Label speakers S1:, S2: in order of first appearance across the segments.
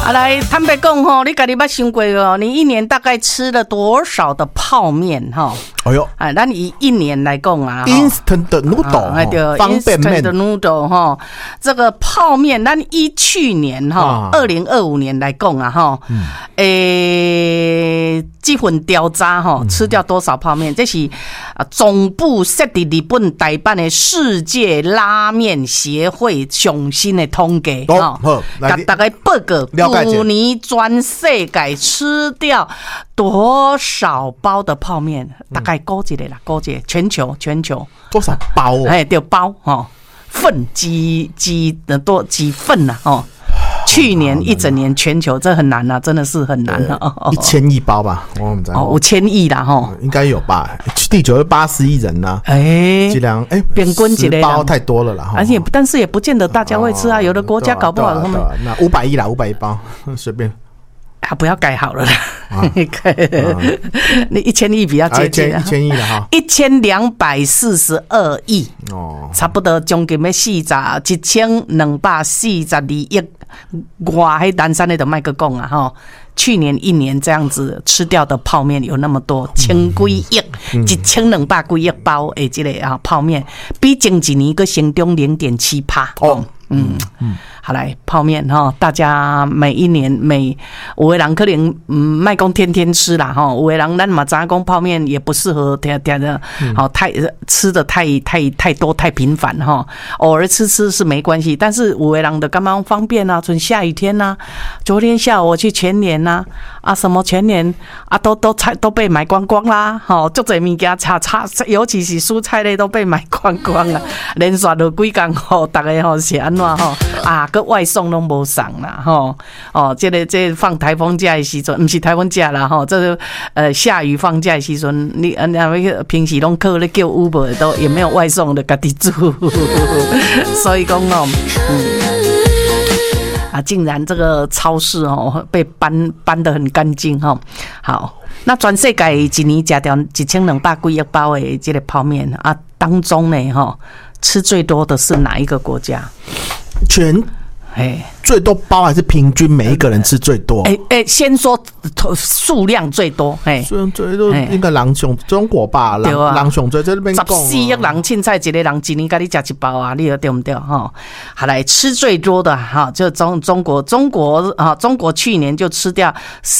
S1: 来坦白讲吼，你家己捌想过哦？你一年大概吃了多少的泡面哈？
S2: 哎呦，
S1: 咱以一年来讲啊
S2: ，instant noodle，
S1: 方便面的 noodle 哈，这个泡面，咱以去年哈，2025年来讲啊哈，这份调查哈，吃掉多少泡面？这是总部设伫日本台办的世界拉面协会上新的统计哈，给大家报告，去年全世界吃掉多少包的泡面？大概估一个啦，估一个全球
S2: 多少包哦？
S1: 哎，对，包哈，份几份呐？哦，去年一整年全球这很难啊，真的是很难啊
S2: ！1000亿包吧，我们
S1: 5000亿啦哈，
S2: 应该有吧？地球有80亿人呐，
S1: 这
S2: 量
S1: 平均一个
S2: 包太多了啦，
S1: 但是也不见得大家会吃啊，有的国家搞不好他们
S2: 那500亿啦，500亿包随便。
S1: 不要改好了啦，你1000亿比较接近
S2: 1000亿了哈
S1: ，1242亿哦，差不多将近要1242亿外，迄南山的都卖个讲啊哈。去年一年这样子吃掉的泡面有那么多千几亿，1200几亿包的这个啊泡面，比前一年个成长0.7%哦。好来泡面哈，大家每一年有的人可能卖讲天天吃啦哈，有的人咱嘛知影讲泡面也不适合天的，好太吃的太多太频繁哈，偶尔吃是没关系，但是有的人的感觉方便啊，像下雨天呐，昨天下午我去全联呐，什么全联都被买光光啦，好，足侪物件尤其是蔬菜类都被买光光了，连续了几工吼，大家吼是安怎吼个外送拢无送啦吼这放台风假的时阵，不是台风假啦吼，这下雨放假的时阵，你平时拢靠咧叫 Uber 都也没有外送的，家己煮，所以讲哦，竟然这个超市哦被搬得很干净哈。好，那全世界一年吃掉1200几亿包的这个泡面啊，当中呢哈，吃最多的是哪一个国家？
S2: 最多包还是平均每一个人吃最多？
S1: 先说数量最多，
S2: 数量最多应该中国吧？人上最在那边讲
S1: 14亿人凊彩一个人一年跟你吃一包啊，你说对不对哈？好来吃最多的哈，就中国去年就吃掉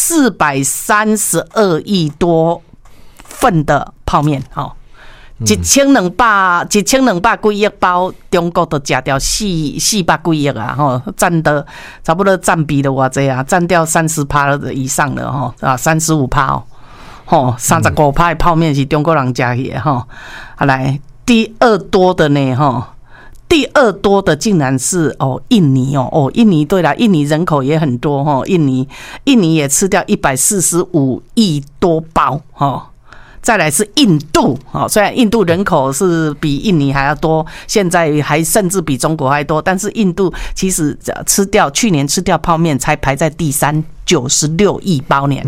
S1: 432亿多份的泡面哈。1200几亿包，中国都吃掉400几亿啊！吼，差不多占比的偌济啊，占掉30%以上了吼，35%哦，吼35%的泡面是中国人吃去的吼。好来，第二多的呢吼，第二多的竟然是印尼印尼对啦，印尼人口也很多吼，印尼也吃掉145亿多包吼。再来是印度，虽然印度人口是比印尼还要多，现在还甚至比中国还多，但是印度其实去年吃掉泡面才排在第3 ，96亿包呢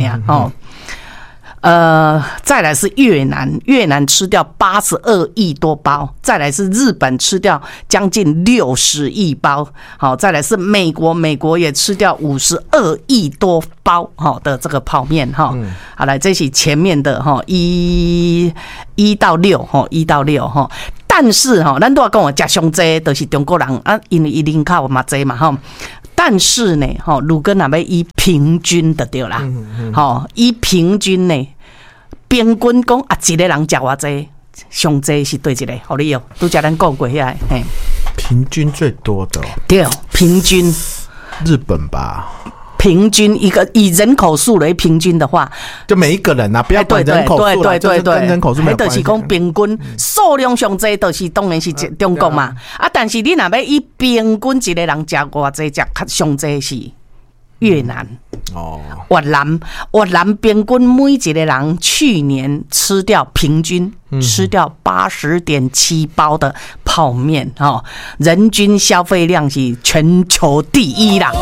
S1: 再来是越南吃掉82亿多包，再来是日本吃掉将近60亿包，好，再来是美国也吃掉52亿多包的这个泡面哈，好来这是前面的哈1到6哈，但是哈，咱都要跟我吃上济都是中国人啊，因为人口嘛济嘛哈。但是呢，如果那边以平均的对啦，以平均呢，平均讲一个人吃偌济，上济是对一个，好你都叫咱讲过遐，
S2: 平均最多的
S1: 对，平均
S2: 日本吧。
S1: 平均以人口数为平均的话，
S2: 就每一个人啊，不要管人口数啦，就是跟人口数没有关系。
S1: 就是讲平均数量上济，就是当然是中国嘛。但是你若要以平均一个人食偌济，食较上济是越南。越南平均每一个人去年平均吃掉80.7包的泡面，人均消费量是全球第1啦。